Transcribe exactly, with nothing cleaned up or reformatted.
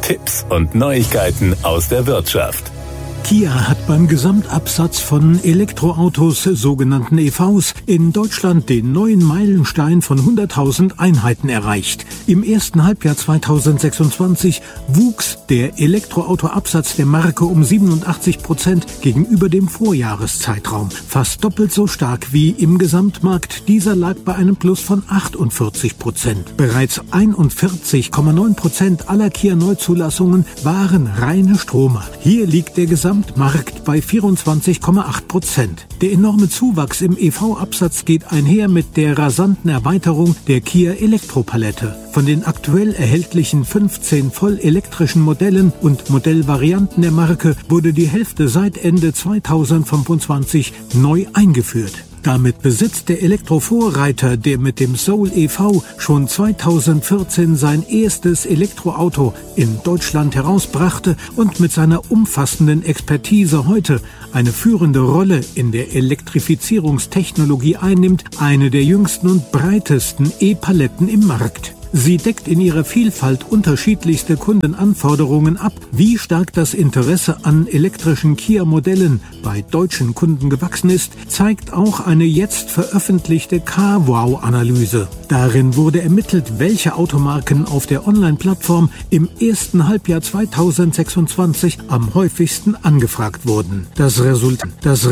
Tipps und Neuigkeiten aus der Wirtschaft. Kia hat beim Gesamtabsatz von Elektroautos, sogenannten E Vs, in Deutschland den neuen Meilenstein von hunderttausend Einheiten erreicht. Im ersten Halbjahr zweitausendsechsundzwanzig wuchs der Elektroautoabsatz der Marke um siebenundachtzig Prozent gegenüber dem Vorjahreszeitraum. Fast doppelt so stark wie im Gesamtmarkt. Dieser lag bei einem Plus von achtundvierzig Prozent. Bereits einundvierzig Komma neun Prozent aller Kia-Neuzulassungen waren reine Stromer. Hier liegt der Gesamtmarkt bei vierundzwanzig Komma acht Prozent. Der enorme Zuwachs im E V-Absatz geht einher mit der rasanten Erweiterung der Kia Elektropalette. Von den aktuell erhältlichen fünfzehn vollelektrischen Modellen und Modellvarianten der Marke wurde die Hälfte seit Ende zweitausendfünfundzwanzig neu eingeführt. Damit besitzt der Elektrovorreiter, der mit dem Soul E V schon zweitausendvierzehn sein erstes Elektroauto in Deutschland herausbrachte und mit seiner umfassenden Expertise heute eine führende Rolle in der Elektrifizierungstechnologie einnimmt, eine der jüngsten und breitesten E-Paletten im Markt. Sie deckt in ihrer Vielfalt unterschiedlichste Kundenanforderungen ab. Wie stark das Interesse an elektrischen Kia-Modellen bei deutschen Kunden gewachsen ist, zeigt auch eine jetzt veröffentlichte CarWow-Analyse. Darin wurde ermittelt, welche Automarken auf der Online-Plattform im ersten Halbjahr zweitausendsechsundzwanzig am häufigsten angefragt wurden. Das Resultat, das